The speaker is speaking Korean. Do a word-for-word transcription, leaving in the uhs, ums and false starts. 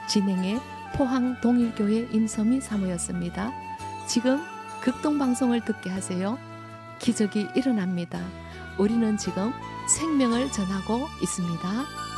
진행의 포항 동일교회 임선미 사모였습니다. 지금 극동방송을 듣게 하세요. 기적이 일어납니다. 우리는 지금 생명을 전하고 있습니다.